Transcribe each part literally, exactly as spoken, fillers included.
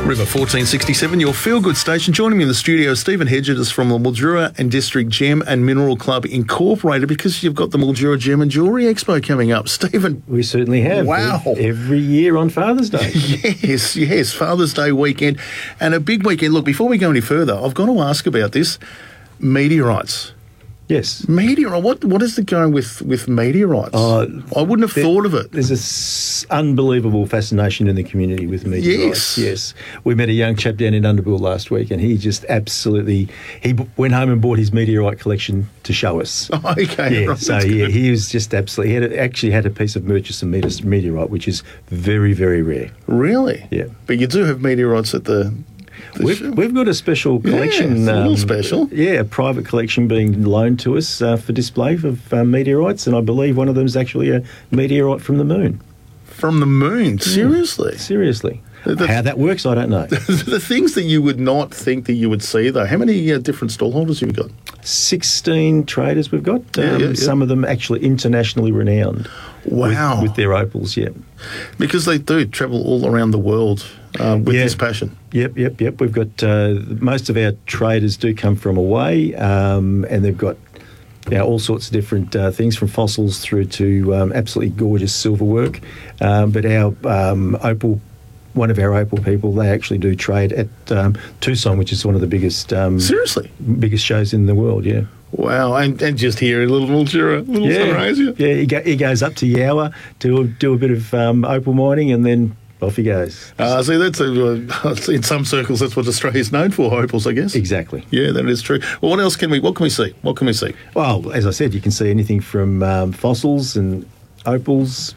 River fourteen sixty-seven, your feel-good station. Joining me in the studio, Stephen Hedges from the Mildura and District Gem and Mineral Club Incorporated, because you've got the Mildura Gem and Jewellery Expo coming up. Stephen. We certainly have. Wow. Every year on Father's Day. Yes, yes, Father's Day weekend. And a big weekend. Look, before we go any further, I've got to ask about this. Meteorites. Yes. Meteorite. What what is the going with with meteorites? Uh, I wouldn't have there, thought of it. There's this unbelievable fascination in the community with meteorites. Yes. Yes. We met a young chap down in Underbull last week, and he just absolutely he b- went home and bought his meteorite collection to show us. Oh, okay. Yeah. Right, So that's yeah, good. he was just absolutely. He had a, actually had a piece of Murchison meteor- meteorite, which is very very rare. Really? Yeah. But you do have meteorites at the. the We've, show. we've got a special Yeah, collection. it's a little special. Yeah, a private collection being loaned to us uh, for display of uh, meteorites, and I believe one of them is actually a meteorite from the moon. From the moon? Seriously? Seriously. That's- How that works, I don't know. The things that you would not think that you would see, though. How many uh, different stallholders have you got? sixteen traders we've got, Yeah, um, yeah, yeah. some of them actually internationally renowned. Wow. With, with their opals, yeah. Because they do travel all around the world uh, with Yeah. this passion. Yep, yep, yep. We've got, uh, most of our traders do come from away, um, and they've got you know, all sorts of different uh, things, from fossils through to um, absolutely gorgeous silver work. Um, but our um, opal, one of our opal people, they actually do trade at um, Tucson, which is one of the biggest um, Seriously? biggest shows in the world, yeah. Wow. And, and just here in Little Mildura, Little Yeah, Sunraysia. yeah. He, go, he goes up to Yower to do a bit of um, opal mining, and then off he goes. Uh, see, that's a, uh, in some circles, that's what Australia's known for, opals, I guess. Exactly. Yeah, that is true. Well, what else can we, what can we see? What can we see? Well, as I said, you can see anything from um, fossils and opals,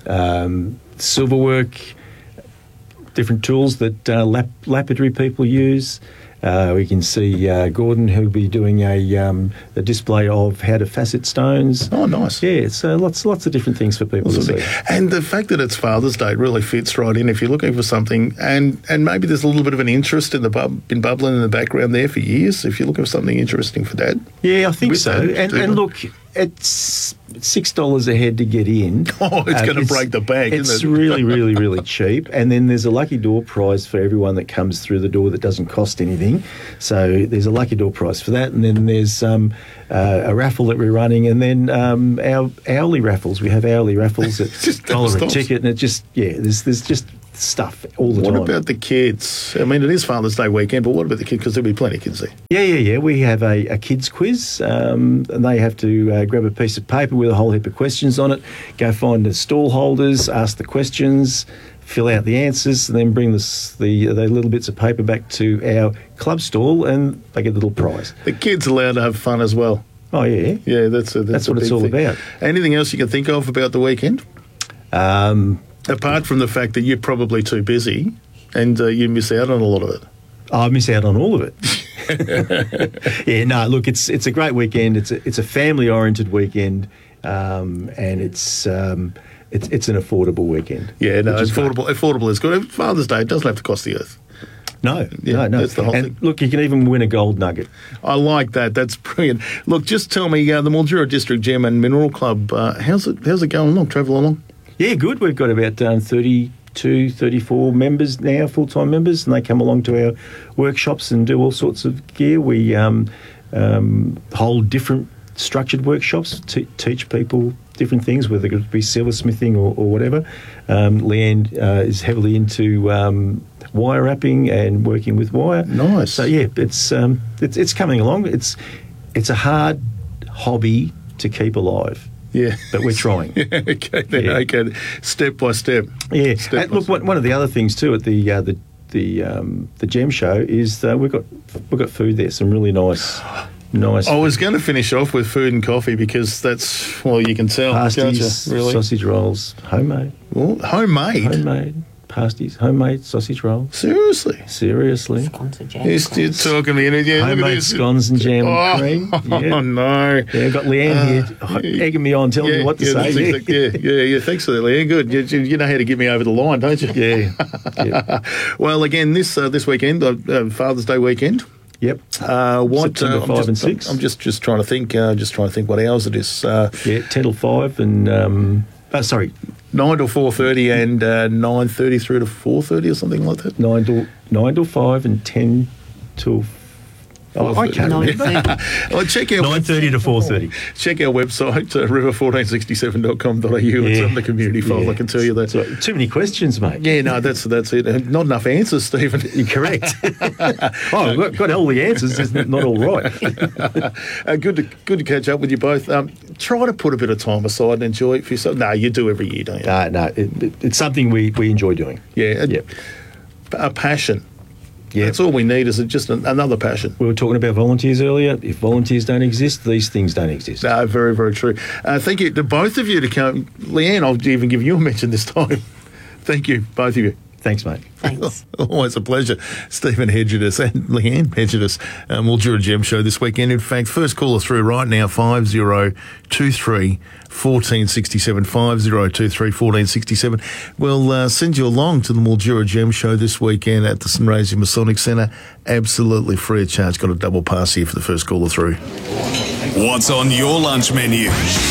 um, silverwork, different tools that uh, lap- lapidary people use. Uh, we can see uh, Gordon, who'll be doing a, um, a display of how to facet stones. Oh, nice. Yeah, so lots lots of different things for people to see. And the fact that it's Father's Day really fits right in if you're looking for something, and, and maybe there's a little bit of an interest in the bub, been bubbling in the background there for years. If you're looking for something interesting for Dad, Yeah, I think With so. that, And, do and you? look, it's six dollars a head to get in. oh, it's Um, going to break the bank, It's isn't it? really, really, really cheap. And then there's a lucky door prize for everyone that comes through the door that doesn't cost anything. So there's a lucky door prize for that. And then there's um, uh, a raffle that we're running. And then um, our hourly raffles. We have hourly raffles at Just a dollar never a stops. ticket. And it just, yeah, there's, there's just stuff all the What time. about the kids? I mean, it is Father's Day weekend, but what about the kids? Because there'll be plenty of kids there. Yeah, yeah, yeah. We have a, a kids quiz, um, and they have to uh, grab a piece of paper with a whole heap of questions on it, go find the stall holders, ask the questions, fill out the answers, and then bring this, the the little bits of paper back to our club stall, and they get a little prize. The kids are allowed to have fun as well. Oh, yeah. Yeah, that's a, that's, That's a what it's big all thing. about. Anything else you can think of about the weekend? Um, Apart from the fact that you're probably too busy and uh, you miss out on a lot of it. I miss out on all of it. Yeah, no, look, it's it's a great weekend. It's a, it's a family-oriented weekend, um, and it's um, it's it's an affordable weekend. Yeah, no, which is great. affordable. Affordable is good. Father's Day, it doesn't have to cost the earth. No, Yeah, no, no. that's the whole and thing. look, you can even win a gold nugget. I like that. That's brilliant. Look, just tell me, uh, the Mildura District Gem and Mineral Club, uh, how's it how's it going along? Travel along? Yeah, good. We've got about um, thirty-two, thirty-four members now, full-time members, and they come along to our workshops and do all sorts of gear. We um, um, hold different structured workshops to teach people different things, whether it be silversmithing or, or whatever. Um, Leanne uh, is heavily into um, wire wrapping and working with wire. Nice. So yeah, it's um, it's it's coming along. It's it's a hard hobby to keep alive. Yeah. But we're trying. okay, then, Yeah. okay, step by step. Yeah. Step And by look, step. one, one of the other things too at the uh, the the um, the Gem Show is uh, we've got we've got food there. Some really nice, nice I was going to finish off with food and coffee because that's, well, you can tell, can't pasties, you? Really? sausage rolls, homemade, Well, homemade? homemade pasties, homemade sausage rolls. Seriously? Seriously, Scones and jam. You're, you're talking to me. Yeah, look at homemade this. scones and jam Oh, and cream. Yeah. oh, no. Yeah, got Leanne Uh, here egging me on, telling Yeah, me what to yeah, say. that's exact- yeah, yeah, yeah. Thanks for that, Leanne. Good. You, you- you know how to get me over the line, don't you? Yeah. Yeah. Well, again, this uh, this weekend, uh, uh, Father's Day weekend. Yep. Uh, what? September uh, I'm five just, and six. I'm just just trying to think. Uh, just trying to think what hours it is. Uh, Yeah, ten till five, and um, Uh, sorry, nine till four thirty and uh, nine thirty through to four thirty or something like that. nine till nine till five and ten till. Oh, I can't remember. Well, check out nine thirty to four thirty. Check our website, uh, river fourteen sixty-seven dot com dot a u. It's on the community file, yeah. I can tell you that. So, too many questions, mate. Yeah, no, that's that's it. Uh, Not enough answers, Stephen. You're correct. oh, I've got, got all the answers. It's not all right. uh, good to good to catch up with you both. Um, try to put a bit of time aside and enjoy it for yourself. No, you do every year, don't you? No, no, it, it, it's something we, we enjoy doing. Yeah, a, Yep. a passion. Yeah. That's all we need is just an, another passion. We were talking about volunteers earlier. If volunteers don't exist, these things don't exist. No, very, very true. Uh, thank you to both of you to come. Leanne, I'll even give you a mention this time. Thank you, both of you. Thanks, mate. Thanks. Always a pleasure. Stephen Hedgedus and Leanne Hedgedus, um, Mildura Gem Show this weekend. In fact, first caller through right now, five zero two three, one four six seven, five zero two three, one four six seven. We'll uh, send you along to the Mildura Gem Show this weekend at the St Razia Masonic Centre. Absolutely free of charge. Got a double pass here for the first caller through. What's on your lunch menu?